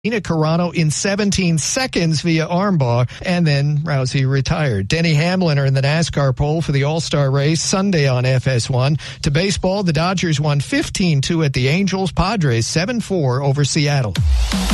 Nina Carano in 17 seconds via armbar, and then Rousey retired. Denny Hamlin in the NASCAR pole for the All-Star race Sunday on FS1. To baseball, the Dodgers won 15-2 at the Angels. Padres 7-4 over Seattle.